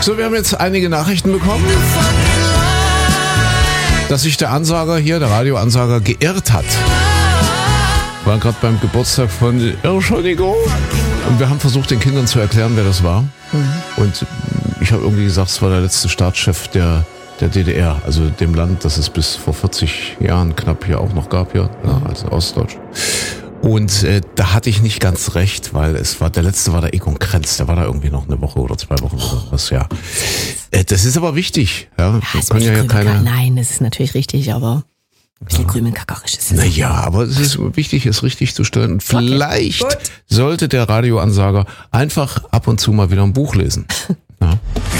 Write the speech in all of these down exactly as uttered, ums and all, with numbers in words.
So, wir haben jetzt einige Nachrichten bekommen, dass sich der Ansager hier, der Radioansager, geirrt hat. Wir waren gerade beim Geburtstag von Irrschonigo und wir haben versucht, den Kindern zu erklären, wer das war. Mhm. Und ich habe irgendwie gesagt, es war der letzte Staatschef der, der D D R, also dem Land, das es bis vor vierzig Jahren knapp hier auch noch gab, hier, ja, also Ostdeutsch. Und äh, da hatte ich nicht ganz recht, weil es war, der letzte war der Egon Krenz, der war da irgendwie noch eine Woche oder zwei Wochen oder was, ja. Äh, das ist aber wichtig, ja. ja das kann ja, ja keine. Nein, das ist natürlich richtig, aber ein bisschen ja. krümelkackerisch ist es. Naja, aber es ist wichtig, es richtig zu stellen. Und vielleicht okay, sollte der Radioansager einfach ab und zu mal wieder ein Buch lesen. Ja.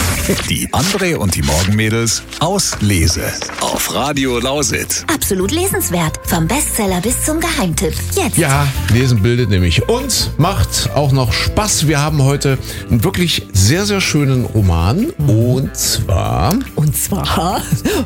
Die André und die Morgenmädels aus Lese auf Radio Lausitz. Absolut lesenswert. Vom Bestseller bis zum Geheimtipp. Jetzt. Ja, Lesen bildet nämlich und macht auch noch Spaß. Wir haben heute einen wirklich sehr, sehr schönen Roman. Und zwar... Und zwar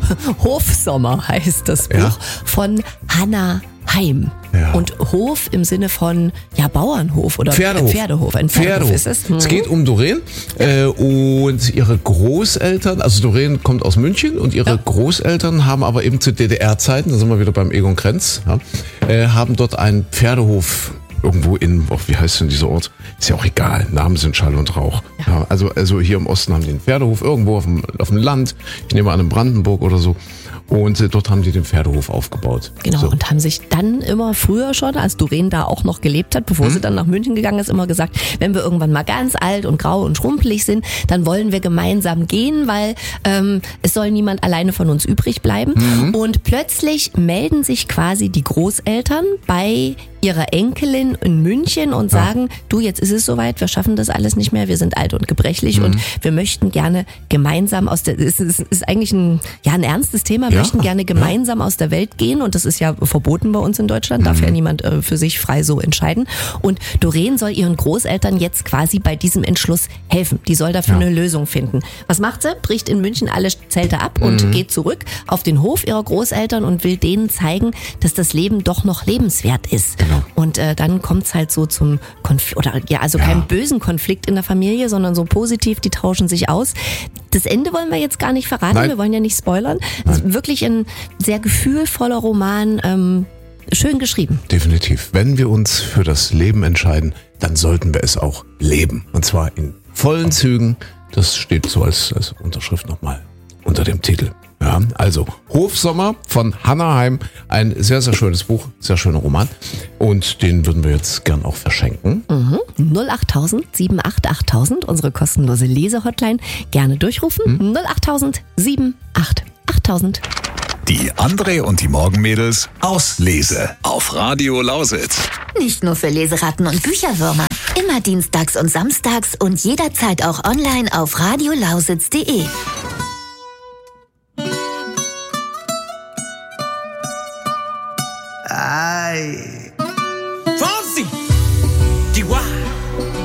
Hofsommer heißt das Buch ja. von Hannah Heim. Ja. Und Hof im Sinne von ja Bauernhof oder Pferdehof. Pferdehof. Ein Pferdehof, Pferdehof. ist es. Hm. Es geht um Doreen äh, und ihre Großeltern, also Doreen kommt aus München und ihre ja. Großeltern haben aber eben zu D D R-Zeiten, da sind wir wieder beim Egon Krenz, ja, äh, haben dort einen Pferdehof irgendwo in, oh, wie heißt denn dieser Ort? Ist ja auch egal, Namen sind Schall und Rauch. Ja. Ja, also, also hier im Osten haben die einen Pferdehof, irgendwo auf dem, auf dem Land, ich nehme an in Brandenburg oder so. Und äh, dort haben die den Pferdehof aufgebaut. Genau, so. Und haben sich dann immer früher schon, als Doreen da auch noch gelebt hat, bevor hm? sie dann nach München gegangen ist, immer gesagt, wenn wir irgendwann mal ganz alt und grau und schrumpelig sind, dann wollen wir gemeinsam gehen, weil ähm, es soll niemand alleine von uns übrig bleiben. Mhm. Und plötzlich melden sich quasi die Großeltern bei ihrer Enkelin in München und ja. sagen, du, jetzt ist es soweit, wir schaffen das alles nicht mehr, wir sind alt und gebrechlich mhm. und wir möchten gerne gemeinsam aus der, es ist, ist eigentlich ein, ja, ein ernstes Thema, ja. möchten gerne gemeinsam ja. aus der Welt gehen und das ist ja verboten bei uns in Deutschland, darf mhm. ja niemand äh, für sich frei so entscheiden. Und Doreen soll ihren Großeltern jetzt quasi bei diesem Entschluss helfen. Die soll dafür ja. eine Lösung finden. Was macht sie? Bricht in München alle Zelte ab mhm. und geht zurück auf den Hof ihrer Großeltern und will denen zeigen, dass das Leben doch noch lebenswert ist. Genau. Und äh, dann kommt's halt so zum Konflikt, oder ja, also ja. keinen bösen Konflikt in der Familie, sondern so positiv, die tauschen sich aus. Das Ende wollen wir jetzt gar nicht verraten, Nein. wir wollen ja nicht spoilern. Das ist wirklich ein sehr gefühlvoller Roman, ähm, schön geschrieben. Definitiv. Wenn wir uns für das Leben entscheiden, dann sollten wir es auch leben. Und zwar in vollen Zügen. Das steht so als, als Unterschrift nochmal unter dem Titel. Ja, also Hofsommer von Hannah Heim, ein sehr, sehr schönes Buch, sehr schöner Roman und den würden wir jetzt gern auch verschenken. Mhm. null acht tausend sieben acht acht tausend, unsere kostenlose Lesehotline, gerne durchrufen, mhm. null acht tausend sieben acht acht tausend. Die André und die Morgenmädels aus Lese auf Radio Lausitz. Nicht nur für Leseratten und Bücherwürmer, immer dienstags und samstags und jederzeit auch online auf radiolausitz punkt de. Ay.